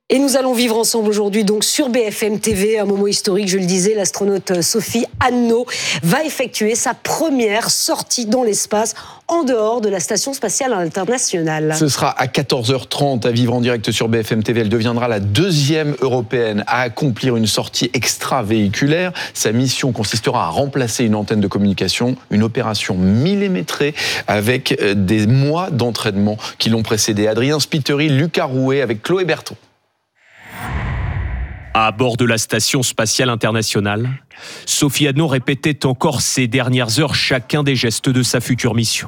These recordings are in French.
Et nous allons vivre ensemble aujourd'hui donc sur BFM TV, un moment historique, je le disais, l'astronaute Sophie Anneau va effectuer sa première sortie dans l'espace en dehors de la Station spatiale internationale. Ce sera à 14h30 à vivre en direct sur BFM TV. Elle deviendra la deuxième européenne à accomplir une sortie extravéhiculaire. Sa mission consistera à remplacer une antenne de communication, une opération millimétrée avec des mois d'entraînement qui l'ont précédé. Adrien Spiteri, Lucas Rouet avec Chloé Berton. À bord de la Station spatiale internationale, Sophie Anneau répétait encore ces dernières heures chacun des gestes de sa future mission.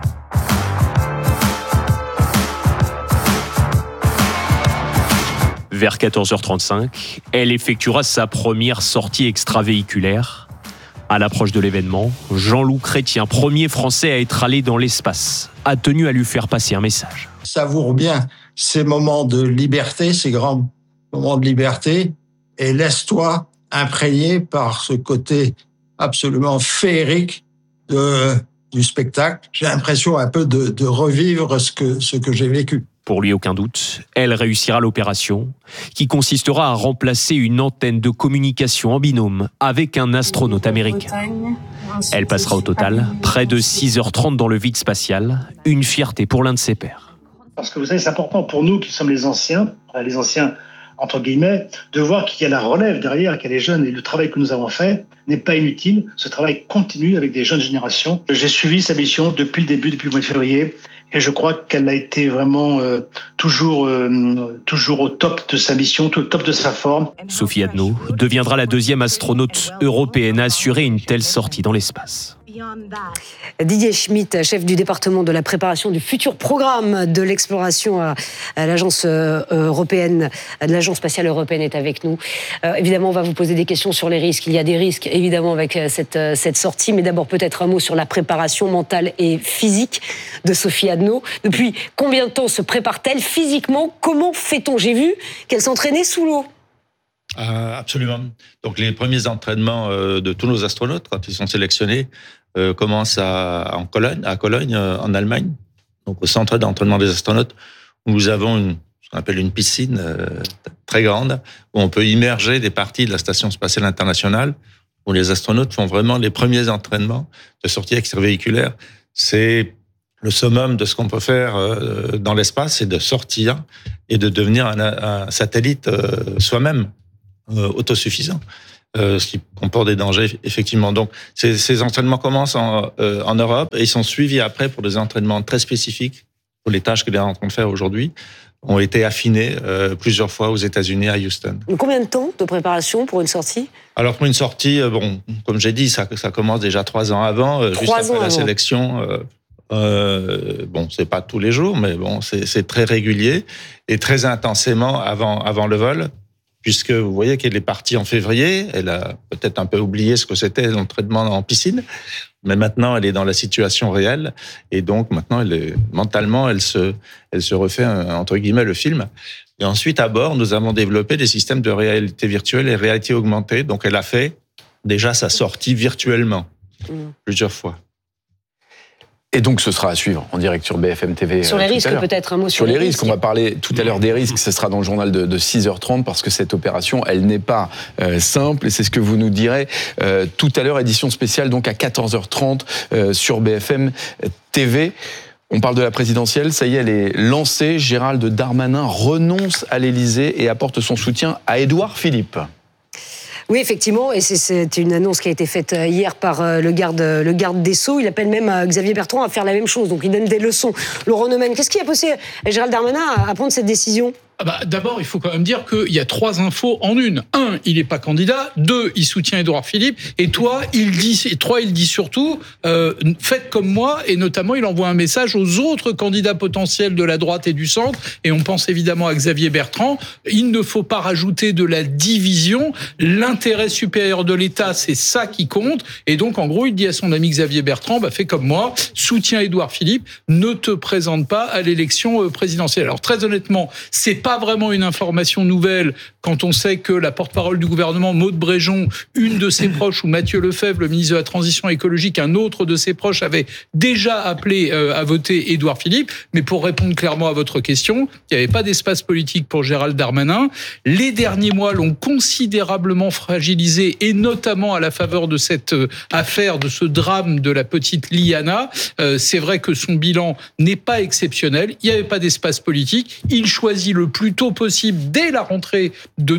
Vers 14h35, elle effectuera sa première sortie extravéhiculaire. À l'approche de l'événement, Jean-Loup Chrétien, premier Français à être allé dans l'espace, a tenu à lui faire passer un message. Savoure bien ces moments de liberté, ces grands moment de liberté, et laisse-toi imprégner par ce côté absolument féerique du spectacle. J'ai l'impression un peu de revivre ce que j'ai vécu. Pour lui, aucun doute, elle réussira l'opération qui consistera à remplacer une antenne de communication en binôme avec un astronaute américain. Elle passera au total près de 6h30 dans le vide spatial, une fierté pour l'un de ses pairs. Parce que vous savez, c'est important pour nous qui sommes les anciens entre guillemets, de voir qu'il y a la relève derrière, qu'il y a les jeunes, et le travail que nous avons fait n'est pas inutile. Ce travail continue avec des jeunes générations. J'ai suivi sa mission depuis le début, depuis le mois de février, et je crois qu'elle a été vraiment toujours au top de sa mission, au top de sa forme. Sophie Anneau deviendra la deuxième astronaute européenne à assurer une telle sortie dans l'espace. Didier Schmitt, chef du département de la préparation du futur programme de l'exploration à l'agence européenne, de l'agence spatiale européenne, est avec nous. Évidemment, on va vous poser des questions sur les risques. Il y a des risques, évidemment, avec cette sortie, mais d'abord peut-être un mot sur la préparation mentale et physique de Sophie Anneau. Depuis combien de temps se prépare-t-elle physiquement? Comment fait-on? J'ai vu qu'elle s'entraînait sous l'eau. Absolument. Donc les premiers entraînements de tous nos astronautes, quand ils sont sélectionnés, commencent à Cologne, en Allemagne, donc au centre d'entraînement des astronautes, où nous avons ce qu'on appelle une piscine très grande, où on peut immerger des parties de la Station spatiale internationale, où les astronautes font vraiment les premiers entraînements de sortie extravéhiculaire. C'est le summum de ce qu'on peut faire dans l'espace, c'est de sortir et de devenir un satellite soi-même, autosuffisant. Ce qui comporte des dangers, effectivement. Donc, ces entraînements commencent en Europe et ils sont suivis après pour des entraînements très spécifiques pour les tâches que les est en train de faire aujourd'hui, ont été affinés plusieurs fois aux États-Unis, à Houston. Combien de temps de préparation pour une sortie? Alors, pour une sortie, comme j'ai dit, ça commence déjà 3 ans avant, juste après la sélection. C'est pas tous les jours, mais c'est très régulier et très intensément avant le vol. Puisque vous voyez qu'elle est partie en février, elle a peut-être un peu oublié ce que c'était l'entraînement en piscine, mais maintenant elle est dans la situation réelle, et donc maintenant mentalement elle se refait entre guillemets le film. Et ensuite à bord, nous avons développé des systèmes de réalité virtuelle et réalité augmentée, donc elle a fait déjà sa sortie virtuellement plusieurs fois. Et donc, ce sera à suivre en direct sur BFM TV. Sur les risques, peut-être un mot sur les risques. On va parler tout à l'heure des risques. Ce sera dans le journal de 6h30 parce que cette opération, elle n'est pas simple. Et c'est ce que vous nous direz tout à l'heure. Édition spéciale, donc à 14h30 sur BFM TV. On parle de la présidentielle. Ça y est, elle est lancée. Gérald Darmanin renonce à l'Élysée et apporte son soutien à Édouard Philippe. Oui, effectivement, et c'est une annonce qui a été faite hier par le garde des Sceaux. Il appelle même Xavier Bertrand à faire la même chose, donc il donne des leçons. Laurent Neumann, qu'est-ce qui a poussé Gérald Darmanin à prendre cette décision ? D'abord, il faut quand même dire qu'il y a 3 infos en une. 1, il n'est pas candidat. 2, il soutient Édouard Philippe. Et 3, il dit surtout, faites comme moi. Et notamment, il envoie un message aux autres candidats potentiels de la droite et du centre. Et on pense évidemment à Xavier Bertrand. Il ne faut pas rajouter de la division. L'intérêt supérieur de l'État, c'est ça qui compte. Et donc, en gros, il dit à son ami Xavier Bertrand, fais comme moi, soutiens Édouard Philippe, ne te présente pas à l'élection présidentielle. Alors, très honnêtement, c'est pas vraiment une information nouvelle quand on sait que la porte-parole du gouvernement, Maude Bréjon, une de ses proches, ou Mathieu Lefebvre, le ministre de la Transition écologique, un autre de ses proches, avait déjà appelé à voter Édouard Philippe. Mais pour répondre clairement à votre question, il n'y avait pas d'espace politique pour Gérald Darmanin. Les derniers mois l'ont considérablement fragilisé, et notamment à la faveur de cette affaire, de ce drame de la petite Liana. C'est vrai que son bilan n'est pas exceptionnel. Il n'y avait pas d'espace politique. Il choisit le plus tôt possible, dès la rentrée de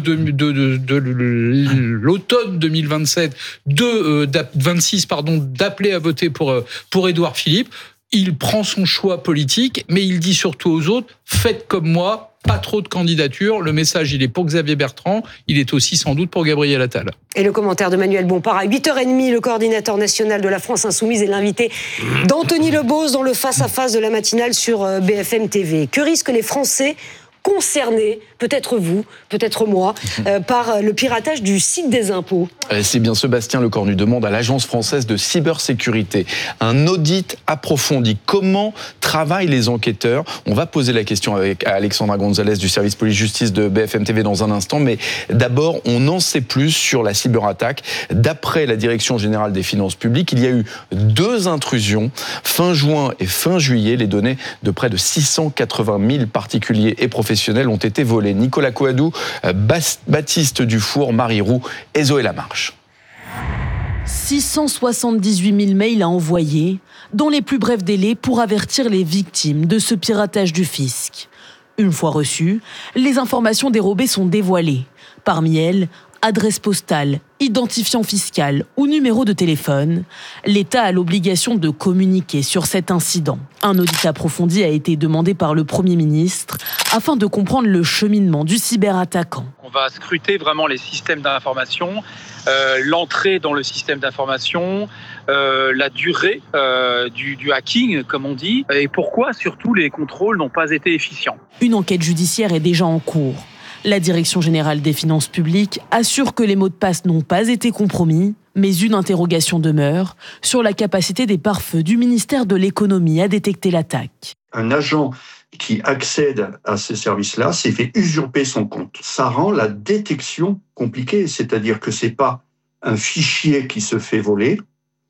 l'automne 2027, 26, d'appeler à voter pour Édouard Philippe. Il prend son choix politique, mais il dit surtout aux autres, faites comme moi, pas trop de candidatures. Le message, il est pour Xavier Bertrand, il est aussi sans doute pour Gabriel Attal. Et le commentaire de Manuel Bompard à 8h30, le coordinateur national de la France Insoumise est l'invité d'Anthony Lebos dans le face-à-face de la matinale sur BFM TV. Que risquent les Français concernés, peut-être vous, peut-être moi, par le piratage du site des impôts? C'est bien Sébastien Lecornu demande à l'Agence française de cybersécurité un audit approfondi. Comment travaillent les enquêteurs? On va poser la question avec Alexandra Gonzalez du service police-justice de BFM TV dans un instant, mais d'abord, on en sait plus sur la cyberattaque. D'après la Direction générale des finances publiques, il y a eu 2 intrusions fin juin et fin juillet. Les données de près de 680 000 particuliers et professionnels ont été volées. Nicolas Coadou, Baptiste Dufour, Marie Roux et Zoé Lamarche. 678 000 mails à envoyer dans les plus brefs délais pour avertir les victimes de ce piratage du fisc. Une fois reçues, les informations dérobées sont dévoilées. Parmi elles, adresse postale, identifiant fiscal ou numéro de téléphone, l'État a l'obligation de communiquer sur cet incident. Un audit approfondi a été demandé par le Premier ministre afin de comprendre le cheminement du cyberattaquant. On va scruter vraiment les systèmes d'information, l'entrée dans le système d'information, la durée du hacking, comme on dit, et pourquoi surtout les contrôles n'ont pas été efficients. Une enquête judiciaire est déjà en cours. La Direction générale des finances publiques assure que les mots de passe n'ont pas été compromis, mais une interrogation demeure sur la capacité des pare-feux du ministère de l'économie à détecter l'attaque. Un agent qui accède à ces services-là s'est fait usurper son compte. Ça rend la détection compliquée, c'est-à-dire que c'est pas un fichier qui se fait voler.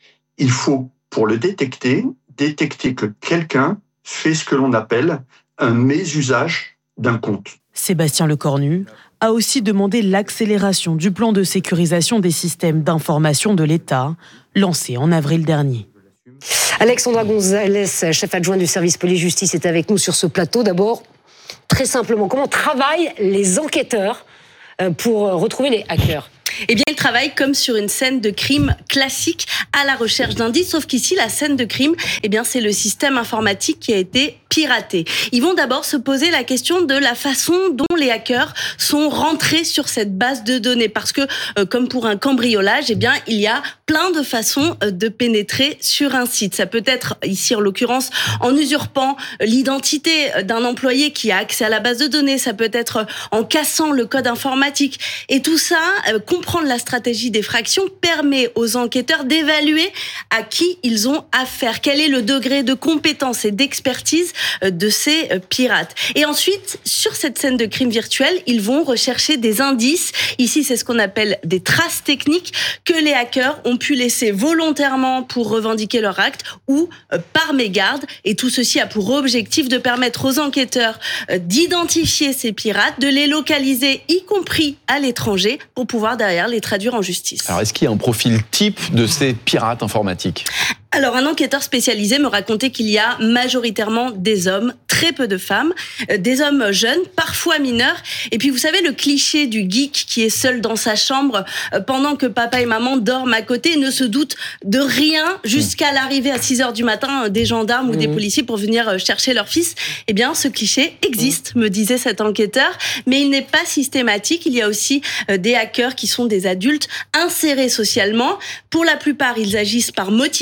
Il faut, pour le détecter que quelqu'un fait ce que l'on appelle un mésusage d'un compte. Sébastien Lecornu a aussi demandé l'accélération du plan de sécurisation des systèmes d'information de l'État, lancé en avril dernier. Alexandra Gonzalez, chef adjoint du service police-justice, est avec nous sur ce plateau. D'abord, très simplement, comment travaillent les enquêteurs pour retrouver les hackers ? Eh bien, ils travaillent comme sur une scène de crime classique à la recherche d'indices, sauf qu'ici, la scène de crime, eh bien, c'est le système informatique qui a été piraté. Ils vont d'abord se poser la question de la façon dont les hackers sont rentrés sur cette base de données, parce que, comme pour un cambriolage, eh bien, il y a plein de façons de pénétrer sur un site. Ça peut être, ici en l'occurrence, en usurpant l'identité d'un employé qui a accès à la base de données, ça peut être en cassant le code informatique. Et tout ça, comprendre la stratégie d'effraction permet aux enquêteurs d'évaluer à qui ils ont affaire, quel est le degré de compétence et d'expertise de ces pirates. Et ensuite, sur cette scène de crime virtuel, ils vont rechercher des indices. Ici, c'est ce qu'on appelle des traces techniques que les hackers ont pu laisser volontairement pour revendiquer leur acte ou par mégarde. Et tout ceci a pour objectif de permettre aux enquêteurs d'identifier ces pirates, de les localiser, y compris à l'étranger, pour pouvoir derrière les traduire en justice. Alors, est-ce qu'il y a un profil type de ces pirates informatiques ? Alors, un enquêteur spécialisé me racontait qu'il y a majoritairement des hommes, très peu de femmes, des hommes jeunes, parfois mineurs. Et puis, vous savez, le cliché du geek qui est seul dans sa chambre pendant que papa et maman dorment à côté et ne se doutent de rien jusqu'à l'arrivée à 6h du matin des gendarmes ou des policiers pour venir chercher leur fils. Eh bien, ce cliché existe, me disait cet enquêteur, mais il n'est pas systématique. Il y a aussi des hackers qui sont des adultes insérés socialement. Pour la plupart, ils agissent par motivation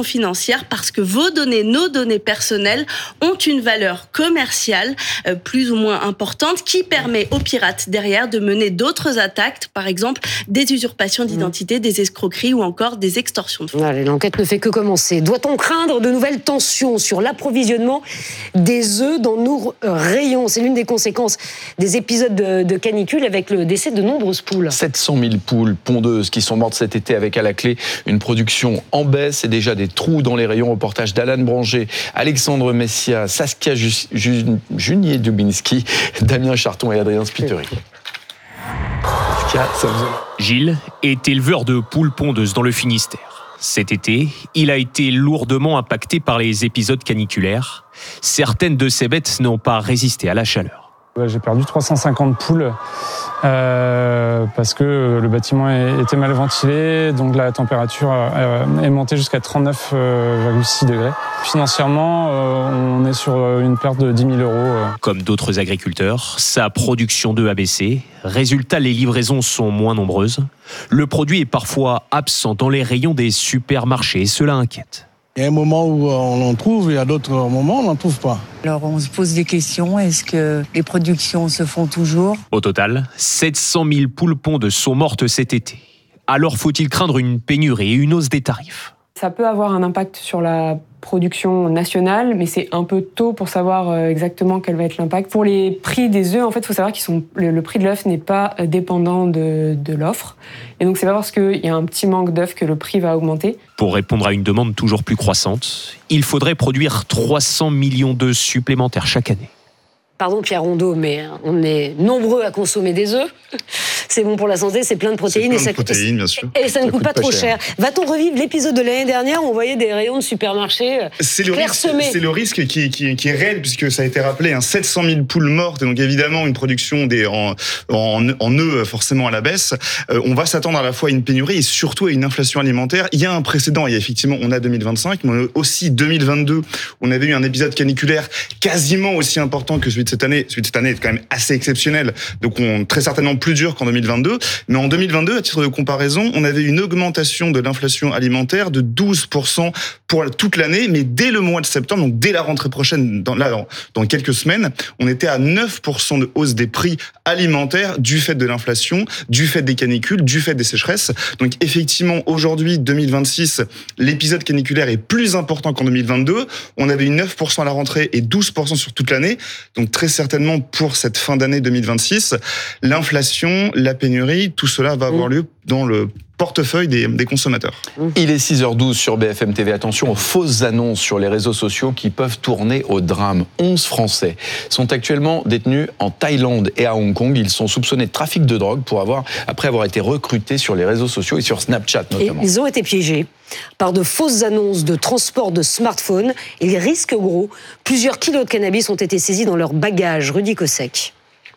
financière parce que vos données, nos données personnelles ont une valeur commerciale plus ou moins importante qui permet aux pirates derrière de mener d'autres attaques, par exemple des usurpations d'identité, des escroqueries ou encore des extorsions de fonds. Allez, l'enquête ne fait que commencer. Doit-on craindre de nouvelles tensions sur l'approvisionnement des œufs dans nos rayons? C'est l'une des conséquences des épisodes de canicule avec le décès de nombreuses poules. 700 000 poules pondeuses qui sont mortes cet été avec à la clé une production en baisse et déjà des trous dans les rayons. Reportage d'Alan Branger, Alexandre Messia, Saskia Junier-Dubinski, Damien Charton et Adrien Spiteri. Gilles est éleveur de poules pondeuses dans le Finistère. Cet été, il a été lourdement impacté par les épisodes caniculaires. Certaines de ces bêtes n'ont pas résisté à la chaleur. J'ai perdu 350 poules parce que le bâtiment était mal ventilé, donc la température est montée jusqu'à 39,6 degrés. Financièrement, on est sur une perte de 10 000 euros. Comme d'autres agriculteurs, sa production d'œufs a baissé. Résultat, les livraisons sont moins nombreuses. Le produit est parfois absent dans les rayons des supermarchés et cela inquiète. Il y a un moment où on en trouve, et il y a d'autres moments où on n'en trouve pas. Alors on se pose des questions, est-ce que les productions se font toujours ? Au total, 700 000 poules pondes sont mortes cet été. Alors faut-il craindre une pénurie et une hausse des tarifs ? Ça peut avoir un impact sur la production nationale, mais c'est un peu tôt pour savoir exactement quel va être l'impact. Pour les prix des œufs, en fait, il faut savoir le prix de l'œuf n'est pas dépendant de l'offre. Et donc, c'est pas parce qu'il y a un petit manque d'œufs que le prix va augmenter. Pour répondre à une demande toujours plus croissante, il faudrait produire 300 millions d'œufs supplémentaires chaque année. Pardon Pierre Rondeau, mais on est nombreux à consommer des œufs. C'est bon pour la santé, c'est plein de protéines. Bien sûr. Et ça ne coûte pas trop cher. Va-t-on revivre l'épisode de l'année dernière où on voyait des rayons de supermarché clairsemés ? C'est le risque qui est réel, puisque ça a été rappelé, 700 000 poules mortes, et donc évidemment une production en œufs forcément à la baisse. On va s'attendre à la fois à une pénurie et surtout à une inflation alimentaire. Il y a un précédent, on a 2025, mais on a aussi 2022, on avait eu un épisode caniculaire quasiment aussi important que celui de cette année. Celui de cette année est quand même assez exceptionnel, donc très certainement plus dur qu'en 2022. Mais en 2022, à titre de comparaison, on avait une augmentation de l'inflation alimentaire de 12% pour toute l'année, mais dès le mois de septembre, donc dès la rentrée prochaine, dans quelques semaines, on était à 9% de hausse des prix alimentaires du fait de l'inflation, du fait des canicules, du fait des sécheresses. Donc effectivement, aujourd'hui, 2026, l'épisode caniculaire est plus important qu'en 2022. On avait eu 9% à la rentrée et 12% sur toute l'année. Donc très certainement pour cette fin d'année 2026, l'inflation, la pénurie, tout cela va avoir lieu dans le portefeuille des consommateurs. Il est 6h12 sur BFM TV. Attention aux fausses annonces sur les réseaux sociaux qui peuvent tourner au drame. 11 Français sont actuellement détenus en Thaïlande et à Hong Kong. Ils sont soupçonnés de trafic de drogue après avoir été recrutés sur les réseaux sociaux et sur Snapchat notamment. Et ils ont été piégés par de fausses annonces de transport de smartphones. Ils risquent gros. Plusieurs kilos de cannabis ont été saisis dans leur bagage. Rudy Kossek.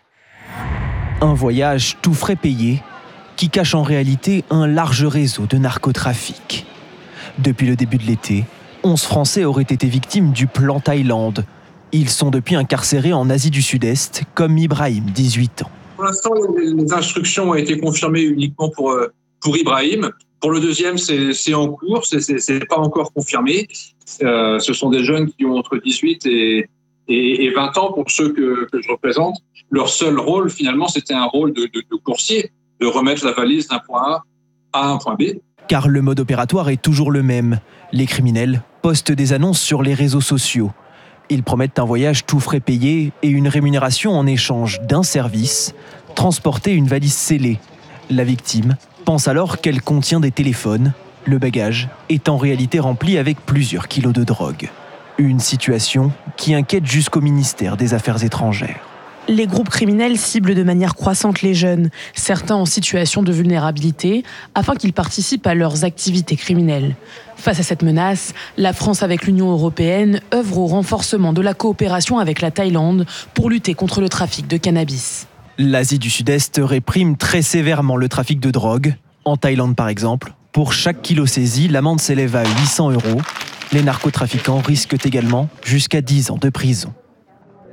Un voyage tout frais payé qui cache en réalité un large réseau de narcotrafic. Depuis le début de l'été, 11 Français auraient été victimes du plan Thaïlande. Ils sont depuis incarcérés en Asie du Sud-Est, comme Ibrahim, 18 ans. Pour l'instant, les instructions ont été confirmées uniquement pour Ibrahim. Pour le deuxième, c'est en cours, c'est pas encore confirmé. Ce sont des jeunes qui ont entre 18 et 20 ans, pour ceux que je représente. Leur seul rôle, finalement, c'était un rôle de coursier, de remettre la valise d'un point A à un point B. Car le mode opératoire est toujours le même. Les criminels postent des annonces sur les réseaux sociaux. Ils promettent un voyage tout frais payé et une rémunération en échange d'un service, transporter une valise scellée. La victime pense alors qu'elle contient des téléphones. Le bagage est en réalité rempli avec plusieurs kilos de drogue. Une situation qui inquiète jusqu'au ministère des Affaires étrangères. Les groupes criminels ciblent de manière croissante les jeunes, certains en situation de vulnérabilité, afin qu'ils participent à leurs activités criminelles. Face à cette menace, la France avec l'Union européenne œuvre au renforcement de la coopération avec la Thaïlande pour lutter contre le trafic de cannabis. L'Asie du Sud-Est réprime très sévèrement le trafic de drogue. En Thaïlande par exemple, pour chaque kilo saisi, l'amende s'élève à 800 €. Les narcotrafiquants risquent également jusqu'à 10 ans de prison.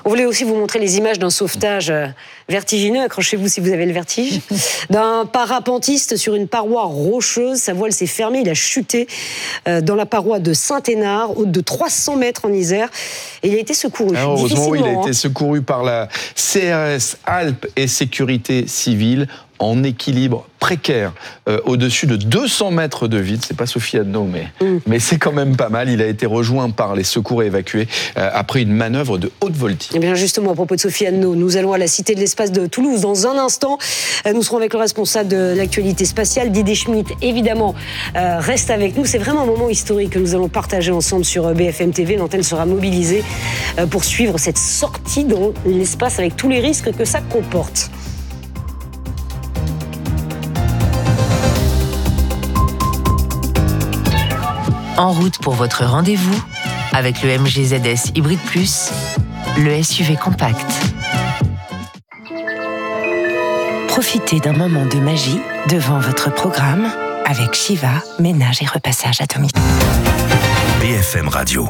On voulait aussi vous montrer les images d'un sauvetage vertigineux, accrochez-vous si vous avez le vertige, d'un parapentiste sur une paroi rocheuse. Sa voile s'est fermée, il a chuté dans la paroi de Saint-Hénard, haute de 300 mètres en Isère, et il a été secouru. Alors, heureusement, il a été secouru par la CRS Alpes et Sécurité Civile en équilibre précaire, au-dessus de 200 mètres de vide. C'est pas Sophie Adno, mais c'est quand même pas mal. Il a été rejoint par les secours et évacué après une manœuvre de haute voltige. Et bien justement, à propos de Sophie Adno, nous allons à la Cité de l'Espace de Toulouse dans un instant. Nous serons avec le responsable de l'actualité spatiale, Didier Schmitt, évidemment, reste avec nous. C'est vraiment un moment historique que nous allons partager ensemble sur BFM TV. L'antenne sera mobilisée pour suivre cette sortie dans l'espace avec tous les risques que ça comporte. En route pour votre rendez-vous avec le MG ZS Hybrid Plus, le SUV compact. Profitez d'un moment de magie devant votre programme avec Shiva, ménage et repassage atomique. BFM Radio.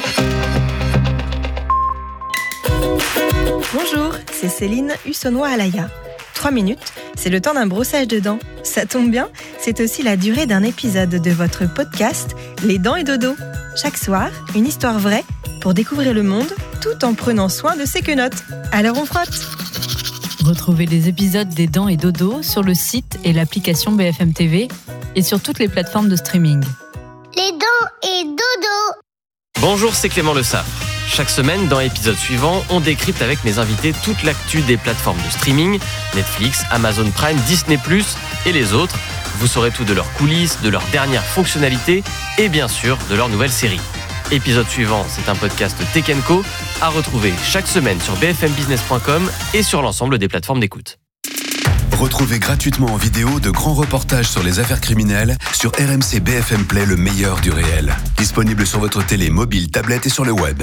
Bonjour, c'est Céline Hussonnois-Alaya. 3 minutes, c'est le temps d'un brossage de dents. Ça tombe bien, c'est aussi la durée d'un épisode de votre podcast Les Dents et Dodo. Chaque soir, une histoire vraie pour découvrir le monde tout en prenant soin de ses quenottes. Alors on frotte. Retrouvez les épisodes des Dents et Dodo sur le site et l'application BFM TV et sur toutes les plateformes de streaming. Les Dents et Dodo. Bonjour, c'est Clément Le Saffre. Chaque semaine, dans l'épisode suivant, on décrypte avec mes invités toute l'actu des plateformes de streaming, Netflix, Amazon Prime, Disney+, et les autres. Vous saurez tout de leurs coulisses, de leurs dernières fonctionnalités et bien sûr de leurs nouvelles séries. Épisode suivant, c'est un podcast Tech & Co à retrouver chaque semaine sur bfmbusiness.com et sur l'ensemble des plateformes d'écoute. Retrouvez gratuitement en vidéo de grands reportages sur les affaires criminelles sur RMC BFM Play, le meilleur du réel. Disponible sur votre télé, mobile, tablette et sur le web.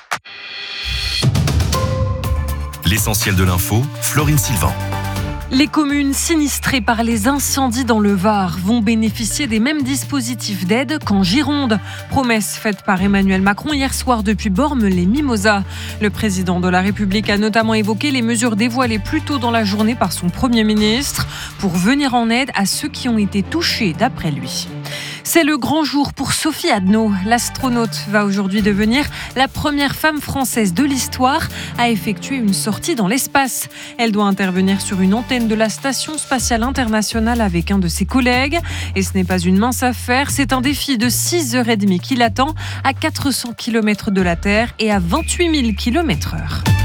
L'essentiel de l'info, Florine Sylvain. Les communes sinistrées par les incendies dans le Var vont bénéficier des mêmes dispositifs d'aide qu'en Gironde. Promesse faite par Emmanuel Macron hier soir depuis Bormes-les-Mimosas. Le président de la République a notamment évoqué les mesures dévoilées plus tôt dans la journée par son Premier ministre pour venir en aide à ceux qui ont été touchés, d'après lui. C'est le grand jour pour Sophie Adno. L'astronaute va aujourd'hui devenir la première femme française de l'histoire à effectuer une sortie dans l'espace. Elle doit intervenir sur une antenne de la Station spatiale internationale avec un de ses collègues. Et ce n'est pas une mince affaire, c'est un défi de 6h30 qui l'attend à 400 km de la Terre et à 28 000 km/h.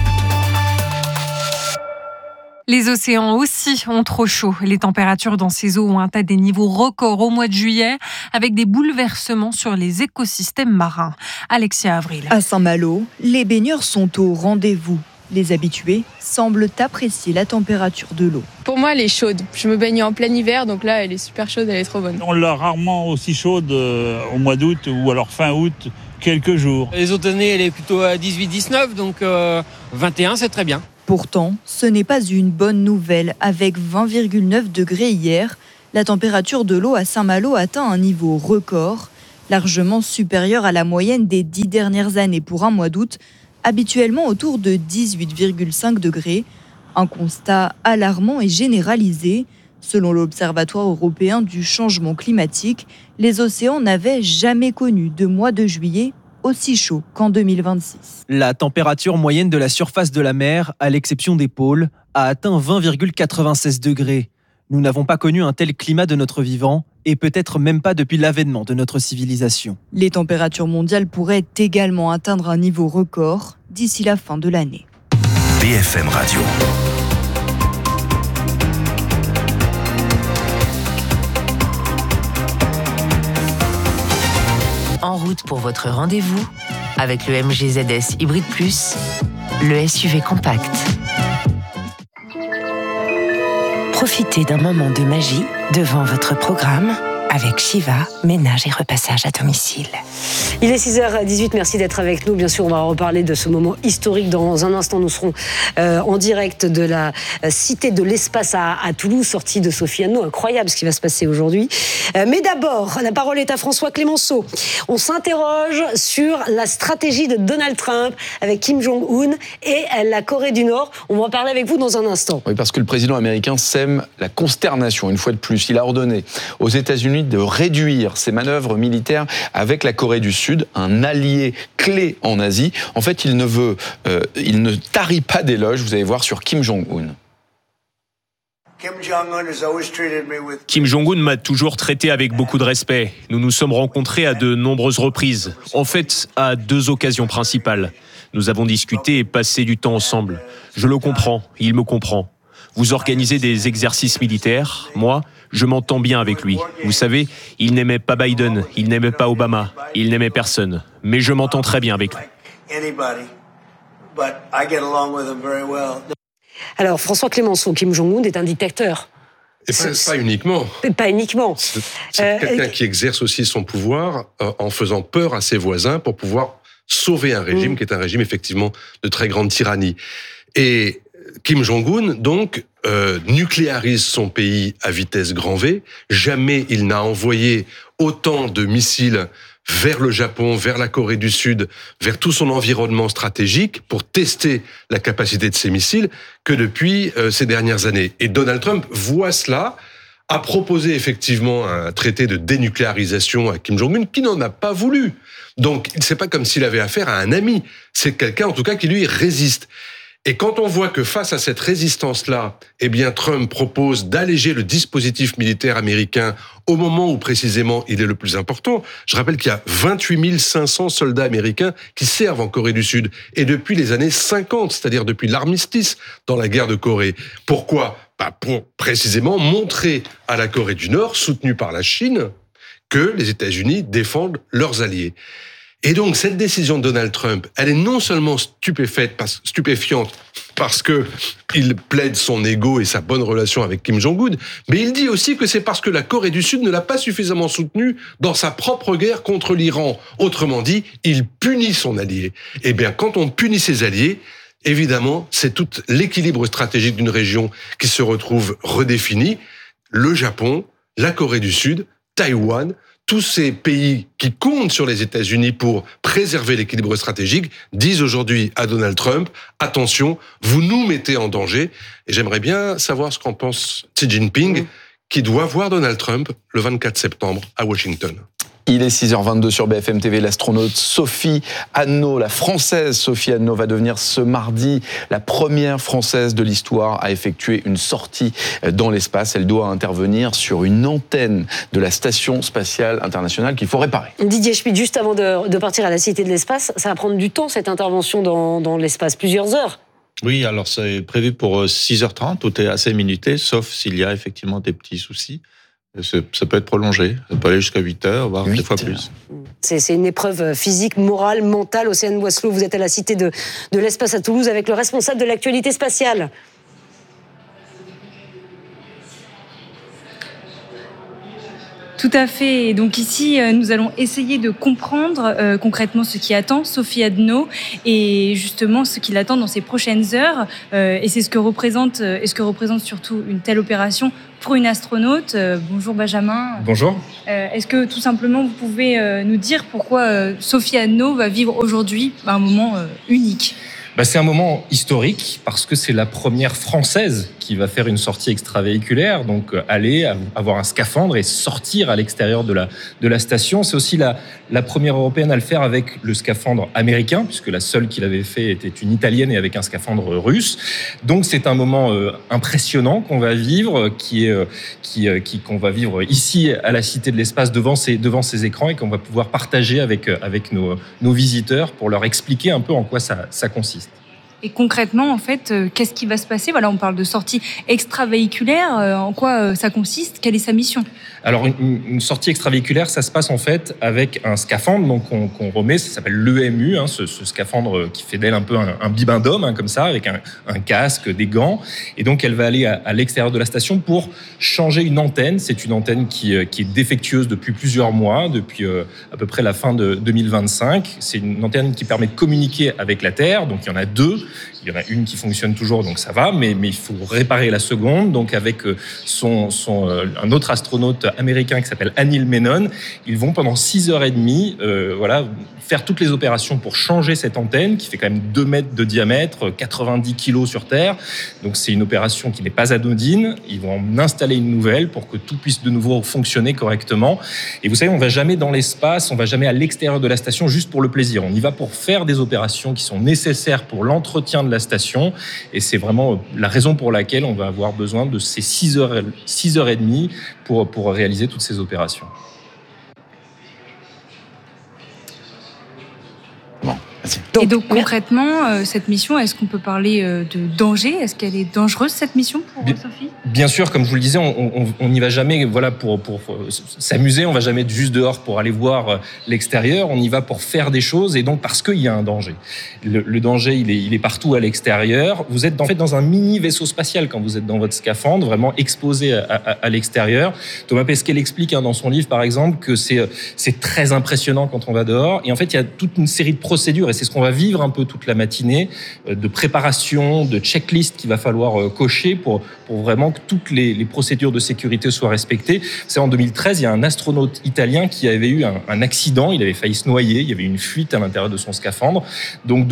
Les océans aussi ont trop chaud. Les températures dans ces eaux ont atteint des niveaux records au mois de juillet, avec des bouleversements sur les écosystèmes marins. Alexia Avril. À Saint-Malo, les baigneurs sont au rendez-vous. Les habitués semblent apprécier la température de l'eau. Pour moi, elle est chaude. Je me baigne en plein hiver, donc là, elle est super chaude, elle est trop bonne. On l'a rarement aussi chaude au mois d'août ou alors fin août, quelques jours. Les autres années, elle est plutôt à 18-19, donc 21, c'est très bien. Pourtant, ce n'est pas une bonne nouvelle. Avec 20,9 degrés hier, la température de l'eau à Saint-Malo atteint un niveau record, largement supérieur à la moyenne des 10 dernières années pour un mois d'août, habituellement autour de 18,5 degrés. Un constat alarmant et généralisé. Selon l'Observatoire européen du changement climatique, les océans n'avaient jamais connu de mois de juillet aussi chaud qu'en 2026. La température moyenne de la surface de la mer, à l'exception des pôles, a atteint 20,96 degrés. Nous n'avons pas connu un tel climat de notre vivant, et peut-être même pas depuis l'avènement de notre civilisation. Les températures mondiales pourraient également atteindre un niveau record d'ici la fin de l'année. BFM Radio. En route pour votre rendez-vous avec le MG ZS Hybrid Plus, le SUV compact. Profitez d'un moment de magie devant votre programme avec Shiva, ménage et repassage à domicile. Il est 6h18, merci d'être avec nous. Bien sûr, on va reparler de ce moment historique dans un instant. Nous serons en direct de la Cité de l'Espace à Toulouse, sortie de Sophie Anneau. Incroyable ce qui va se passer aujourd'hui. Mais d'abord, la parole est à François Clémenceau. On s'interroge sur la stratégie de Donald Trump avec Kim Jong-un et la Corée du Nord. On va en parler avec vous dans un instant. Oui, parce que le président américain sème la consternation, une fois de plus. Il a ordonné aux États-Unis de réduire ses manœuvres militaires avec la Corée du Sud, un allié clé en Asie. En fait, il ne tarit pas d'éloges, vous allez voir, sur Kim Jong-un. Kim Jong-un m'a toujours traité avec beaucoup de respect. Nous nous sommes rencontrés à de nombreuses reprises. En fait, à 2 occasions principales. Nous avons discuté et passé du temps ensemble. Je le comprends, il me comprend. Vous organisez des exercices militaires. Moi, je m'entends bien avec lui. Vous savez, il n'aimait pas Biden, il n'aimait pas Obama, il n'aimait personne. Mais je m'entends très bien avec lui. Alors, François Clémenceau, Kim Jong-un est un dictateur. Et pas uniquement. Pas uniquement. C'est quelqu'un qui exerce aussi son pouvoir en faisant peur à ses voisins pour pouvoir sauver un régime qui est un régime effectivement de très grande tyrannie. Et Kim Jong-un, donc, nucléarise son pays à vitesse grand V. Jamais il n'a envoyé autant de missiles vers le Japon, vers la Corée du Sud, vers tout son environnement stratégique pour tester la capacité de ces missiles que depuis ces dernières années. Et Donald Trump voit cela, a proposé effectivement un traité de dénucléarisation à Kim Jong-un qui n'en a pas voulu. Donc, c'est pas comme s'il avait affaire à un ami. C'est quelqu'un, en tout cas, qui lui résiste. Et quand on voit que face à cette résistance-là, eh bien, Trump propose d'alléger le dispositif militaire américain au moment où précisément il est le plus important. Je rappelle qu'il y a 28 500 soldats américains qui servent en Corée du Sud. Et depuis les années 50, c'est-à-dire depuis l'armistice dans la guerre de Corée. Pourquoi ? Pour précisément montrer à la Corée du Nord, soutenue par la Chine, que les États-Unis défendent leurs alliés. Et donc, cette décision de Donald Trump, elle est non seulement stupéfiante parce que il plaide son ego et sa bonne relation avec Kim Jong-un, mais il dit aussi que c'est parce que la Corée du Sud ne l'a pas suffisamment soutenu dans sa propre guerre contre l'Iran. Autrement dit, il punit son allié. Eh bien, quand on punit ses alliés, évidemment, c'est tout l'équilibre stratégique d'une région qui se retrouve redéfini. Le Japon, la Corée du Sud, Taïwan, tous ces pays qui comptent sur les États-Unis pour préserver l'équilibre stratégique disent aujourd'hui à Donald Trump, attention, vous nous mettez en danger. Et j'aimerais bien savoir ce qu'en pense Xi Jinping, qui doit voir Donald Trump le 24 septembre à Washington. Il est 6h22 sur BFM TV. L'astronaute Sophie Anneau, la française Sophie Anneau, va devenir ce mardi la première française de l'histoire à effectuer une sortie dans l'espace. Elle doit intervenir sur une antenne de la Station spatiale internationale qu'il faut réparer. Didier Schmitt, juste avant de partir à la Cité de l'Espace, ça va prendre du temps cette intervention dans l'espace, plusieurs heures. Oui, alors c'est prévu pour 6h30, tout est assez minuté, sauf s'il y a effectivement des petits soucis. Ça peut être prolongé, ça peut aller jusqu'à 8h, voire des fois plus. C'est une épreuve physique, morale, mentale. Océane Boisselot, vous êtes à la Cité de l'Espace à Toulouse avec le responsable de l'actualité spatiale. Tout à fait. Et donc ici, nous allons essayer de comprendre concrètement ce qui attend Sophie Anneau et justement ce qui l'attend dans ces prochaines heures. Et c'est ce que représente surtout une telle opération pour une astronaute. Bonjour Benjamin. Bonjour. Est-ce que tout simplement vous pouvez nous dire pourquoi Sophie Anneau va vivre aujourd'hui un moment unique ? C'est un moment historique parce que c'est la première Française qui va faire une sortie extravéhiculaire, donc aller avoir un scaphandre et sortir à l'extérieur de la station. C'est aussi la première Européenne à le faire avec le scaphandre américain, puisque la seule qui l'avait fait était une Italienne et avec un scaphandre russe. Donc c'est un moment impressionnant qu'on va vivre, qu'on va vivre ici à la Cité de l'Espace devant ces écrans et qu'on va pouvoir partager avec nos visiteurs pour leur expliquer un peu en quoi ça consiste. Et concrètement, en fait, qu'est-ce qui va se passer ? Voilà, on parle de sortie extravéhiculaire. En quoi ça consiste ? Quelle est sa mission ? Alors, une sortie extravéhiculaire, ça se passe en fait avec un scaphandre donc qu'on remet, ça s'appelle l'EMU, ce scaphandre qui fait d'elle un peu un bibendum, comme ça, avec un casque, des gants. Et donc, elle va aller à l'extérieur de la station pour changer une antenne. C'est une antenne qui est défectueuse depuis plusieurs mois, depuis à peu près la fin de 2025. C'est une antenne qui permet de communiquer avec la Terre. Donc, il y en a deux. Il y en a une qui fonctionne toujours, donc ça va, mais il faut réparer la seconde. Donc avec un autre astronaute américain qui s'appelle Anil Menon, ils vont pendant 6h30 faire toutes les opérations pour changer cette antenne qui fait quand même 2 mètres de diamètre, 90 kilos sur Terre. Donc c'est une opération qui n'est pas anodine. Ils vont en installer une nouvelle pour que tout puisse de nouveau fonctionner correctement. Et vous savez, on ne va jamais dans l'espace, on ne va jamais à l'extérieur de la station juste pour le plaisir. On y va pour faire des opérations qui sont nécessaires pour l'entretien de la station. Et c'est vraiment la raison pour laquelle on va avoir besoin de ces 6h30 pour réaliser toutes ces opérations. Et donc concrètement, cette mission, est-ce qu'on peut parler de danger ? Est-ce qu'elle est dangereuse, cette mission, pour Sophie ? Bien sûr, comme je vous le disais, on n'y va jamais pour s'amuser, on va jamais juste dehors pour aller voir l'extérieur, on y va pour faire des choses, et donc parce qu'il y a un danger. Le danger, il est partout à l'extérieur. Vous êtes en fait dans un mini vaisseau spatial quand vous êtes dans votre scaphandre, vraiment exposé à l'extérieur. Thomas Pesquet explique dans son livre, par exemple, que c'est très impressionnant quand on va dehors, et en fait, il y a toute une série de procédures, et c'est ce qu'on va vivre un peu toute la matinée, de préparation, de checklist qu'il va falloir cocher pour vraiment que toutes les procédures de sécurité soient respectées. C'est en 2013, il y a un astronaute italien qui avait eu un accident, il avait failli se noyer, il y avait une fuite à l'intérieur de son scaphandre. Donc,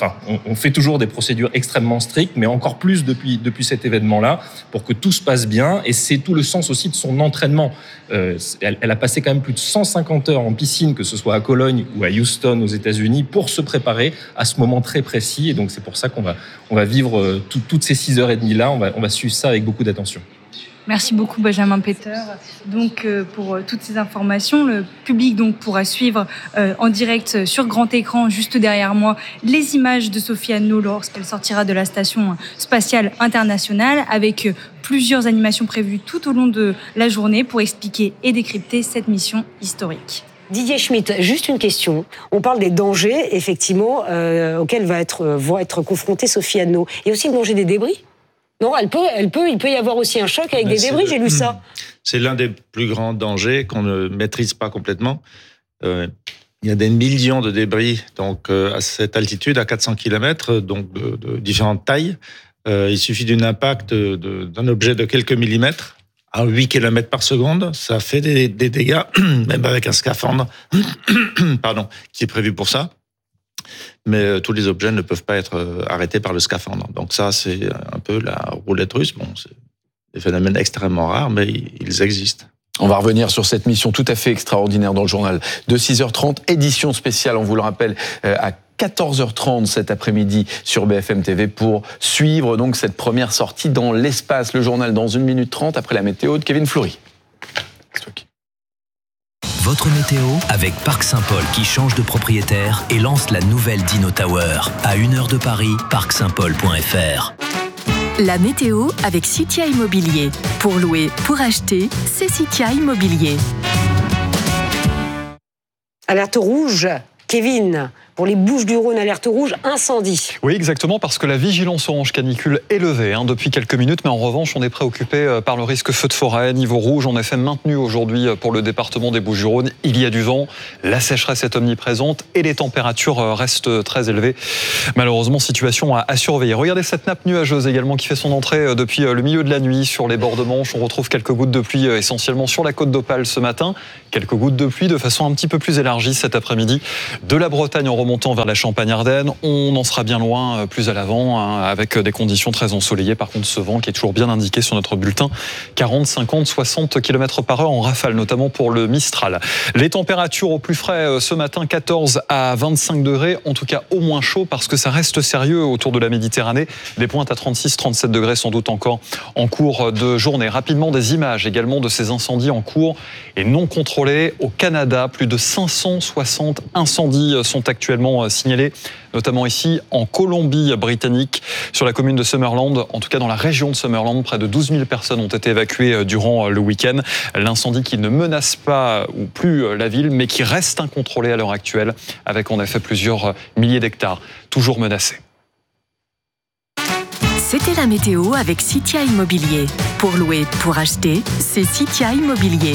on fait toujours des procédures extrêmement strictes, mais encore plus depuis cet événement-là, pour que tout se passe bien. Et c'est tout le sens aussi de son entraînement. Elle a passé quand même plus de 150 heures en piscine, que ce soit à Cologne ou à Houston aux États-Unis, pour se préparer à ce moment très précis. Et donc, c'est pour ça qu'on va vivre toutes ces 6h30 là. On va suivre ça avec beaucoup d'attention. Merci beaucoup Benjamin Peter. Donc pour toutes ces informations, le public donc pourra suivre en direct sur grand écran juste derrière moi les images de Sophie Adno lorsqu'elle sortira de la station spatiale internationale, avec plusieurs animations prévues tout au long de la journée pour expliquer et décrypter cette mission historique. Didier Schmitt, juste une question. On parle des dangers, effectivement, auxquels va être confrontée Sophie Adno. Il y a aussi le danger des débris ? Non, il peut y avoir aussi un choc avec des débris, j'ai lu ça. C'est l'un des plus grands dangers qu'on ne maîtrise pas complètement. Il y a des millions de débris donc, à cette altitude, à 400 km, donc de différentes tailles. Il suffit d'un impact d'un objet de quelques millimètres à 8 km par seconde. Ça fait des dégâts, même avec un scaphandre qui est prévu pour ça. Mais tous les objets ne peuvent pas être arrêtés par le scaphandre. Donc ça, c'est un peu la roulette russe. Bon, c'est des phénomènes extrêmement rares, mais ils existent. On va revenir sur cette mission tout à fait extraordinaire dans le journal de 6h30, édition spéciale, on vous le rappelle, à 14h30 cet après-midi sur BFM TV pour suivre donc cette première sortie dans l'espace. Le journal dans 1 minute 30 après la météo de Kevin Fleury. Votre météo avec Parc Saint-Paul qui change de propriétaire et lance la nouvelle Dino Tower. À 1 heure de Paris, parcsaintpaul.fr. La météo avec Citia Immobilier. Pour louer, pour acheter, c'est Citia Immobilier. Alerte rouge, Kevin. Pour les Bouches-du-Rhône, alerte rouge, incendie. Oui, exactement, parce que la vigilance orange canicule est levée depuis quelques minutes, mais en revanche, on est préoccupé par le risque feu de forêt. Niveau rouge, en effet, maintenu aujourd'hui pour le département des Bouches-du-Rhône. Il y a du vent, la sécheresse est omniprésente et les températures restent très élevées. Malheureusement, situation à surveiller. Regardez cette nappe nuageuse également qui fait son entrée depuis le milieu de la nuit sur les bords de Manche. On retrouve quelques gouttes de pluie essentiellement sur la côte d'Opale ce matin. Quelques gouttes de pluie de façon un petit peu plus élargie cet après-midi. De la Bretagne en remontant vers la Champagne-Ardenne, on en sera bien loin plus à l'avant, avec des conditions très ensoleillées. Par contre, ce vent qui est toujours bien indiqué sur notre bulletin, 40, 50, 60 km/h en rafale, notamment pour le Mistral. Les températures au plus frais ce matin, 14 à 25 degrés, en tout cas au moins chaud, parce que ça reste sérieux autour de la Méditerranée. Des pointes à 36, 37 degrés sans doute encore en cours de journée. Rapidement, des images également de ces incendies en cours et non contrôlés au Canada. Plus de 560 incendies sont actuellement actuellement signalés, notamment ici en Colombie-Britannique, sur la commune de Summerland, en tout cas dans la région de Summerland. Près de 12 000 personnes ont été évacuées durant le week-end. L'incendie qui ne menace pas ou plus la ville, mais qui reste incontrôlé à l'heure actuelle, avec en effet plusieurs milliers d'hectares toujours menacés. C'était la météo avec Citia Immobilier. Pour louer, pour acheter, c'est Citia Immobilier.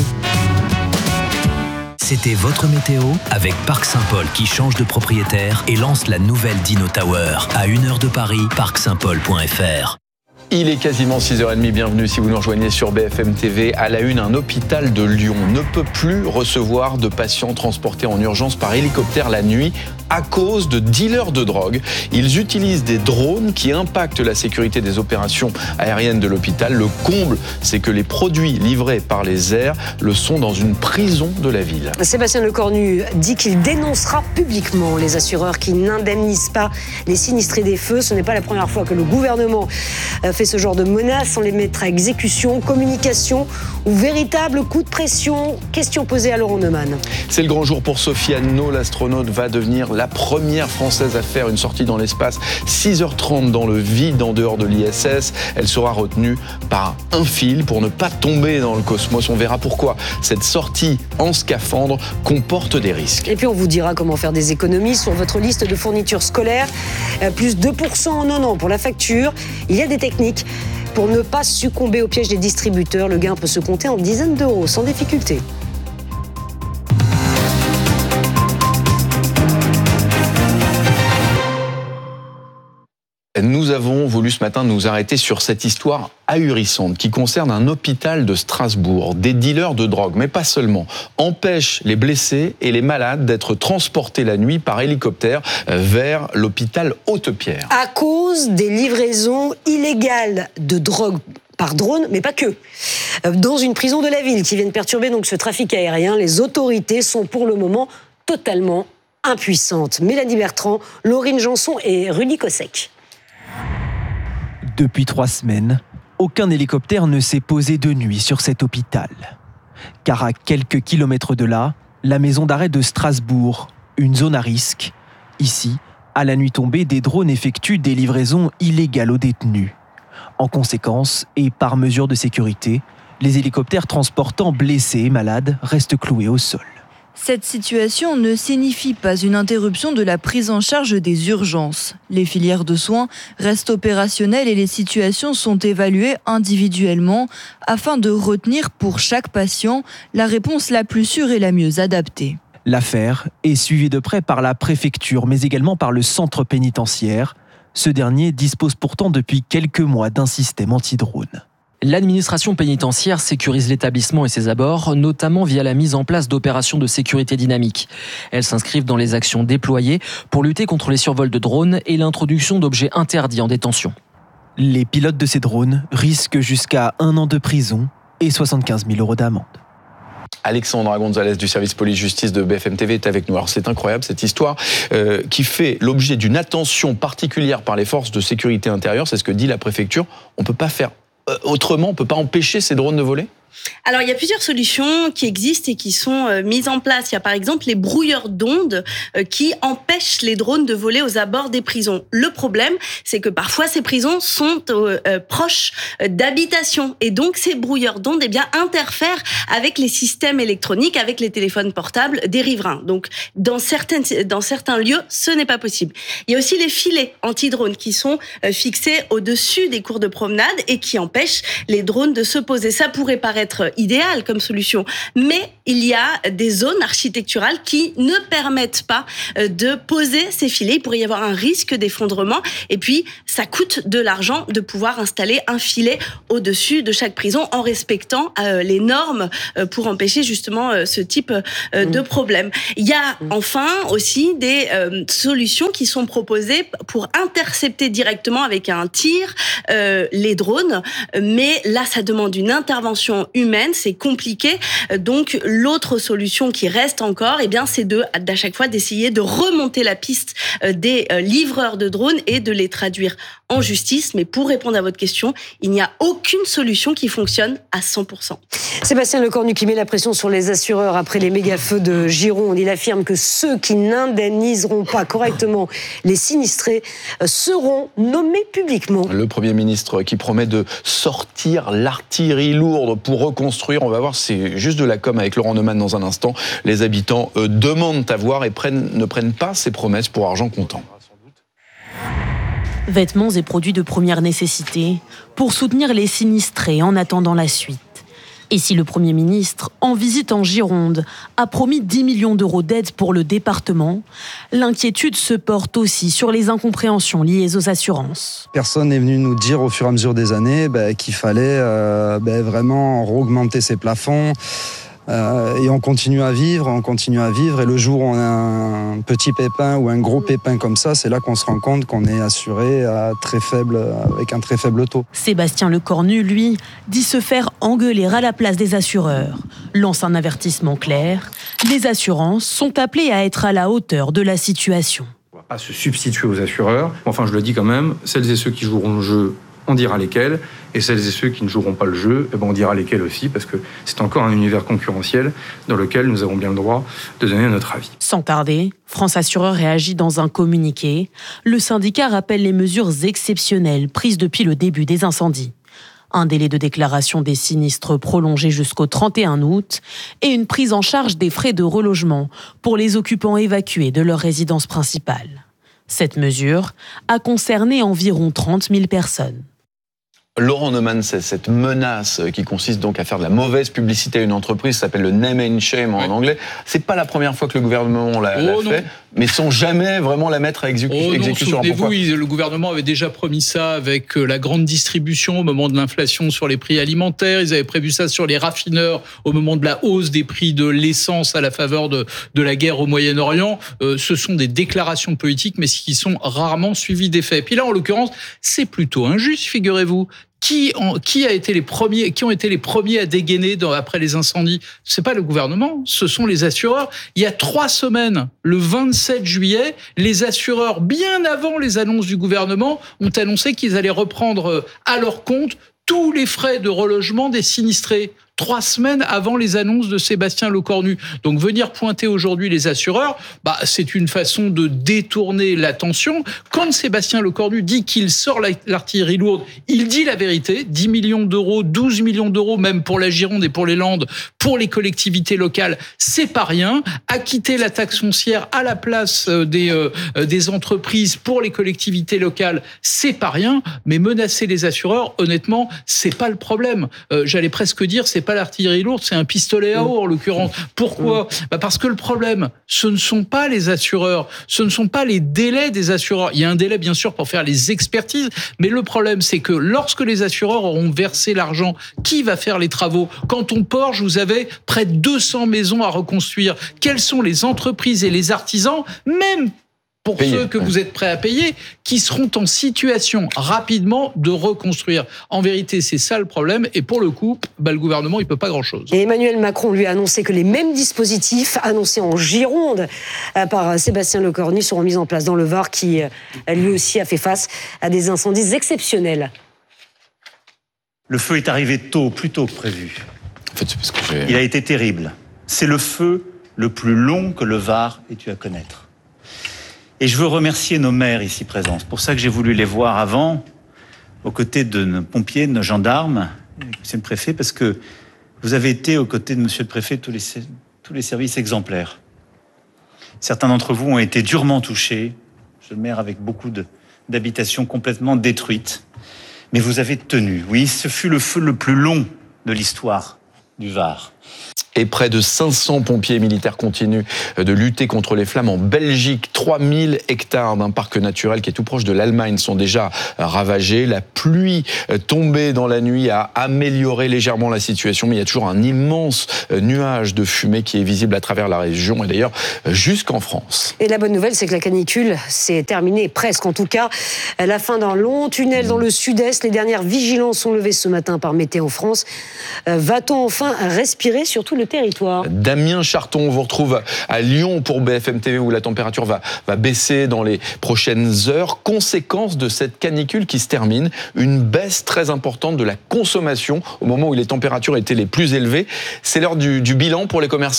C'était votre météo avec Parc Saint-Paul qui change de propriétaire et lance la nouvelle Dino Tower. À 1 heure de Paris, parcsaintpaul.fr. Il est quasiment 6h30, bienvenue si vous nous rejoignez sur BFM TV. À la une, un hôpital de Lyon ne peut plus recevoir de patients transportés en urgence par hélicoptère la nuit à cause de dealers de drogue. Ils utilisent des drones qui impactent la sécurité des opérations aériennes de l'hôpital. Le comble, c'est que les produits livrés par les airs le sont dans une prison de la ville. Sébastien Lecornu dit qu'il dénoncera publiquement les assureurs qui n'indemnisent pas les sinistrés des feux. Ce n'est pas la première fois que le gouvernement fait ce genre de menaces. On les mettra à exécution, communication ou véritable coup de pression. Question posée à Laurent Neumann. C'est le grand jour pour Sophie Anneau. L'astronaute va devenir la première Française à faire une sortie dans l'espace. 6h30 dans le vide en dehors de l'ISS. Elle sera retenue par un fil pour ne pas tomber dans le cosmos. On verra pourquoi cette sortie en scaphandre comporte des risques. Et puis on vous dira comment faire des économies sur votre liste de fournitures scolaires. Plus 2% en un an pour la facture. Il y a des techniques pour ne pas succomber au piège des distributeurs. Le gain peut se compter en dizaines d'euros sans difficulté. Nous avons voulu ce matin nous arrêter sur cette histoire ahurissante qui concerne un hôpital de Strasbourg. Des dealers de drogue, mais pas seulement, empêchent les blessés et les malades d'être transportés la nuit par hélicoptère vers l'hôpital Haute-Pierre. À cause des livraisons illégales de drogue par drone, mais pas que. Dans une prison de la ville qui viennent perturber donc ce trafic aérien, les autorités sont pour le moment totalement impuissantes. Mélanie Bertrand, Laurine Janson et Rudy Kossek. Depuis 3 semaines, aucun hélicoptère ne s'est posé de nuit sur cet hôpital. Car à quelques kilomètres de là, la maison d'arrêt de Strasbourg, une zone à risque. Ici, à la nuit tombée, des drones effectuent des livraisons illégales aux détenus. En conséquence, et par mesure de sécurité, les hélicoptères transportant blessés et malades restent cloués au sol. Cette situation ne signifie pas une interruption de la prise en charge des urgences. Les filières de soins restent opérationnelles et les situations sont évaluées individuellement afin de retenir pour chaque patient la réponse la plus sûre et la mieux adaptée. L'affaire est suivie de près par la préfecture, mais également par le centre pénitentiaire. Ce dernier dispose pourtant depuis quelques mois d'un système anti-drone. L'administration pénitentiaire sécurise l'établissement et ses abords, notamment via la mise en place d'opérations de sécurité dynamique. Elles s'inscrivent dans les actions déployées pour lutter contre les survols de drones et l'introduction d'objets interdits en détention. Les pilotes de ces drones risquent jusqu'à 1 an de prison et 75 000 € d'amende. Alexandra Gonzalez du service police-justice de BFM TV est avec nous. Alors c'est incroyable cette histoire qui fait l'objet d'une attention particulière par les forces de sécurité intérieure. C'est ce que dit la préfecture. On ne peut pas faire autrement, on ne peut pas empêcher ces drones de voler ? Alors, il y a plusieurs solutions qui existent et qui sont mises en place. Il y a par exemple les brouilleurs d'ondes qui empêchent les drones de voler aux abords des prisons. Le problème, c'est que parfois ces prisons sont proches d'habitations et donc ces brouilleurs d'ondes interfèrent avec les systèmes électroniques, avec les téléphones portables des riverains. Donc, dans certains lieux, ce n'est pas possible. Il y a aussi les filets anti-drones qui sont fixés au-dessus des cours de promenade et qui empêchent les drones de se poser. Ça pourrait paraître idéal comme solution, mais il y a des zones architecturales qui ne permettent pas de poser ces filets. Il pourrait y avoir un risque d'effondrement et puis ça coûte de l'argent de pouvoir installer un filet au-dessus de chaque prison en respectant les normes pour empêcher justement ce type de problème. Il y a enfin aussi des solutions qui sont proposées pour intercepter directement avec un tir les drones, mais là ça demande une intervention humaine, c'est compliqué. Donc l'autre solution qui reste encore, c'est d'à chaque fois d'essayer de remonter la piste des livreurs de drones et de les traduire en justice. Mais pour répondre à votre question, il n'y a aucune solution qui fonctionne à 100%. Sébastien Lecornu qui met la pression sur les assureurs après les méga-feux de Gironde. Il affirme que ceux qui n'indemniseront pas correctement les sinistrés seront nommés publiquement. Le Premier ministre qui promet de sortir l'artillerie lourde pour reconstruire. On va voir, c'est juste de la com avec Laurent Neumann dans un instant. Les habitants demandent à voir et ne prennent pas ces promesses pour argent comptant. Vêtements et produits de première nécessité pour soutenir les sinistrés en attendant la suite. Et si le Premier ministre, en visite en Gironde, a promis 10 millions d'euros d'aide pour le département, l'inquiétude se porte aussi sur les incompréhensions liées aux assurances. Personne n'est venu nous dire au fur et à mesure des années qu'il fallait vraiment augmenter ces plafonds. Et on continue à vivre, et le jour où on a un petit pépin ou un gros pépin comme ça, c'est là qu'on se rend compte qu'on est assuré avec un très faible taux. Sébastien Lecornu, lui, dit se faire engueuler à la place des assureurs, lance un avertissement clair. Les assurances sont appelées à être à la hauteur de la situation. On ne va pas se substituer aux assureurs, enfin je le dis quand même, celles et ceux qui joueront le jeu, on dira lesquels, et celles et ceux qui ne joueront pas le jeu, on dira lesquels aussi, parce que c'est encore un univers concurrentiel dans lequel nous avons bien le droit de donner notre avis. Sans tarder, France Assureurs réagit dans un communiqué. Le syndicat rappelle les mesures exceptionnelles prises depuis le début des incendies. Un délai de déclaration des sinistres prolongé jusqu'au 31 août et une prise en charge des frais de relogement pour les occupants évacués de leur résidence principale. Cette mesure a concerné environ 30 000 personnes. Laurent Neumann, c'est cette menace qui consiste donc à faire de la mauvaise publicité à une entreprise, ça s'appelle le name and shame en anglais. C'est pas la première fois que le gouvernement l'a fait, mais sans jamais vraiment la mettre à exécution. Souvenez-vous, le gouvernement avait déjà promis ça avec la grande distribution au moment de l'inflation sur les prix alimentaires. Ils avaient prévu ça sur les raffineurs au moment de la hausse des prix de l'essence à la faveur de la guerre au Moyen-Orient. Ce sont des déclarations politiques, mais qui sont rarement suivies d'effets. Et puis là, en l'occurrence, c'est plutôt injuste, figurez-vous. Qui ont été les premiers à dégainer après les incendies? C'est pas le gouvernement, ce sont les assureurs. Il y a 3 semaines, le 27 juillet, les assureurs, bien avant les annonces du gouvernement, ont annoncé qu'ils allaient reprendre à leur compte tous les frais de relogement des sinistrés. 3 semaines avant les annonces de Sébastien Lecornu. Donc venir pointer aujourd'hui les assureurs, c'est une façon de détourner l'attention. Quand Sébastien Lecornu dit qu'il sort l'artillerie lourde, il dit la vérité. 10 millions d'euros, 12 millions d'euros même pour la Gironde et pour les Landes, pour les collectivités locales, c'est pas rien. Acquitter la taxe foncière à la place des entreprises pour les collectivités locales, c'est pas rien. Mais menacer les assureurs, honnêtement, c'est pas le problème. J'allais presque dire, c'est pas l'artillerie lourde, c'est un pistolet à eau en l'occurrence. Pourquoi ? Parce que le problème, ce ne sont pas les assureurs, ce ne sont pas les délais des assureurs. Il y a un délai bien sûr pour faire les expertises, mais le problème c'est que lorsque les assureurs auront versé l'argent, qui va faire les travaux ? Quand on Porge, vous avez près de 200 maisons à reconstruire. Quelles sont les entreprises et les artisans, même pour ceux que vous êtes prêts à payer, qui seront en situation rapidement de reconstruire. En vérité, c'est ça le problème. Et pour le coup, le gouvernement, il peut pas grand-chose. Et Emmanuel Macron lui a annoncé que les mêmes dispositifs annoncés en Gironde par Sébastien Lecornu seront mis en place dans le Var, qui lui aussi a fait face à des incendies exceptionnels. Le feu est arrivé tôt, plus tôt que prévu. En fait, c'est parce que Il a été terrible. C'est le feu le plus long que le Var ait eu à connaître. Et je veux remercier nos maires ici présents. C'est pour ça que j'ai voulu les voir avant, aux côtés de nos pompiers, de nos gendarmes, monsieur le préfet, parce que vous avez été aux côtés de monsieur le préfet tous les services exemplaires. Certains d'entre vous ont été durement touchés. Monsieur le maire, avec beaucoup d'habitations complètement détruites. Mais vous avez tenu. Oui, ce fut le feu le plus long de l'histoire du Var. Et près de 500 pompiers militaires continuent de lutter contre les flammes en Belgique. 3000 hectares d'un parc naturel qui est tout proche de l'Allemagne sont déjà ravagés. La pluie tombée dans la nuit a amélioré légèrement la situation, mais il y a toujours un immense nuage de fumée qui est visible à travers la région et d'ailleurs jusqu'en France. Et la bonne nouvelle, c'est que la canicule s'est terminée, presque en tout cas. La fin d'un long tunnel dans le sud-est. Les dernières vigilances sont levées ce matin par Météo France. Va-t-on enfin respirer, surtout le le territoire. Damien Charton, on vous retrouve à Lyon pour BFM TV où la température va baisser dans les prochaines heures. Conséquence de cette canicule qui se termine, une baisse très importante de la consommation au moment où les températures étaient les plus élevées. C'est l'heure du bilan pour les commerçants ?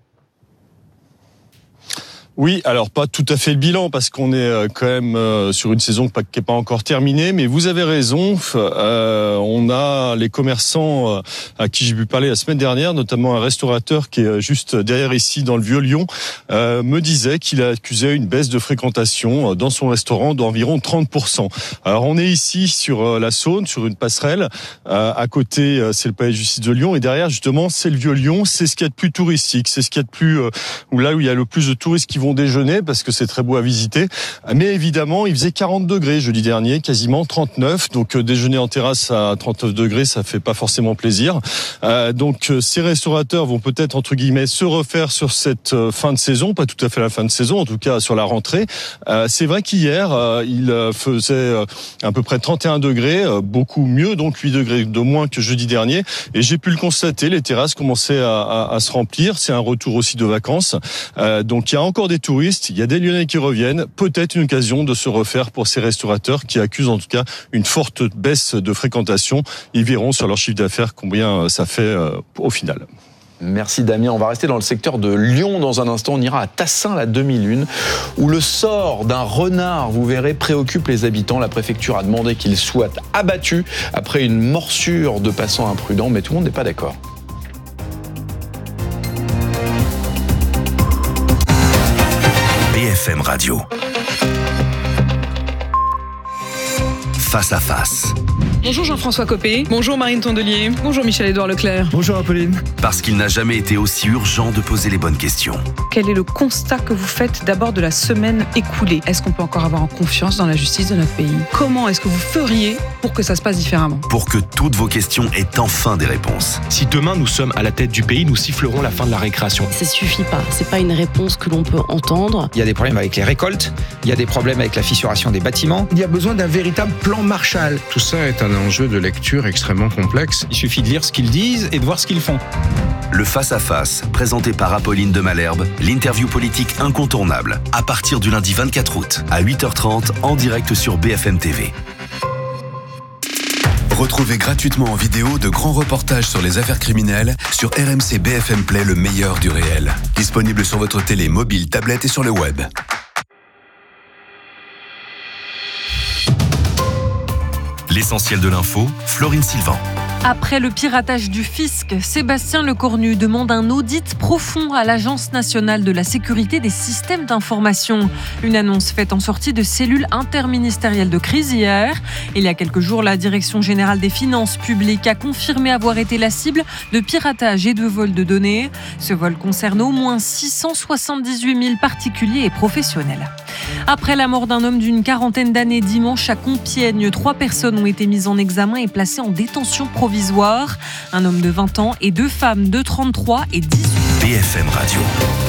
Oui, alors pas tout à fait le bilan parce qu'on est quand même sur une saison qui n'est pas encore terminée, mais vous avez raison, on a les commerçants à qui j'ai pu parler la semaine dernière, notamment un restaurateur qui est juste derrière ici dans le Vieux-Lyon, me disait qu'il accusait une baisse de fréquentation dans son restaurant d'environ 30%. Alors on est ici sur la Saône, sur une passerelle, à côté c'est le palais de justice de Lyon et derrière justement c'est le Vieux-Lyon, c'est ce qu'il y a de plus touristique, c'est ce qu'il y a de plus, là où il y a le plus de touristes qui vont déjeuner parce que c'est très beau à visiter. Mais évidemment, il faisait 40 degrés jeudi dernier, quasiment 39. Donc déjeuner en terrasse à 39 degrés, ça fait pas forcément plaisir. Donc ces restaurateurs vont peut-être entre guillemets se refaire sur cette fin de saison, pas tout à fait la fin de saison, en tout cas sur la rentrée. C'est vrai qu'hier, il faisait à peu près 31 degrés, beaucoup mieux, donc 8 degrés de moins que jeudi dernier. Et j'ai pu le constater, les terrasses commençaient à se remplir. C'est un retour aussi de vacances. Donc il y a encore des touristes, il y a des Lyonnais qui reviennent, peut-être une occasion de se refaire pour ces restaurateurs qui accusent en tout cas une forte baisse de fréquentation. Ils verront sur leur chiffre d'affaires combien ça fait au final. Merci Damien. On va rester dans le secteur de Lyon dans un instant. On ira à Tassin, la demi-lune, où le sort d'un renard, vous verrez, préoccupe les habitants. La préfecture a demandé qu'il soit abattu après une morsure de passants imprudents, mais tout le monde n'est pas d'accord. BFM Radio. Face à face. Bonjour Jean-François Copé. Bonjour Marine Tondelier. Bonjour Michel-Édouard Leclerc. Bonjour Apolline. Parce qu'il n'a jamais été aussi urgent de poser les bonnes questions. Quel est le constat que vous faites d'abord de la semaine écoulée ? Est-ce qu'on peut encore avoir confiance dans la justice de notre pays ? Comment est-ce que vous feriez pour que ça se passe différemment ? Pour que toutes vos questions aient enfin des réponses. Si demain nous sommes à la tête du pays, nous sifflerons la fin de la récréation. Ça suffit pas. C'est pas une réponse que l'on peut entendre. Il y a des problèmes avec les récoltes. Il y a des problèmes avec la fissuration des bâtiments. Il y a besoin d'un véritable plan Marshall. Tout ça est un enjeu de lecture extrêmement complexe. Il suffit de lire ce qu'ils disent et de voir ce qu'ils font. Le face-à-face, présenté par Apolline de Malherbe, l'interview politique incontournable, à partir du lundi 24 août, à 8h30, en direct sur BFM TV. Retrouvez gratuitement en vidéo de grands reportages sur les affaires criminelles sur RMC BFM Play, le meilleur du réel. Disponible sur votre télé mobile, tablette et sur le web. L'essentiel de l'info, Florine Sylvain. Après le piratage du fisc, Sébastien Lecornu demande un audit profond à l'Agence nationale de la sécurité des systèmes d'information. Une annonce faite en sortie de cellule interministérielle de crise hier. Il y a quelques jours, la Direction générale des finances publiques a confirmé avoir été la cible de piratage et de vol de données. Ce vol concerne au moins 678 000 particuliers et professionnels. Après la mort d'un homme d'une quarantaine d'années dimanche à Compiègne, 3 personnes ont été mises en examen et placées en détention provisoire. Un homme de 20 ans et 2 femmes de 33 et 18. BFM Radio.